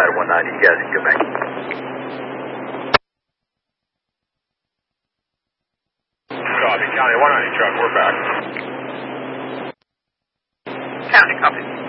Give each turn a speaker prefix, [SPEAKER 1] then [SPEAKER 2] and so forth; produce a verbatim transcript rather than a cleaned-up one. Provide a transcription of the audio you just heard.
[SPEAKER 1] outside one ninety. You guys can go back.
[SPEAKER 2] Copy. County one ninety truck, we're back.
[SPEAKER 3] County, copy.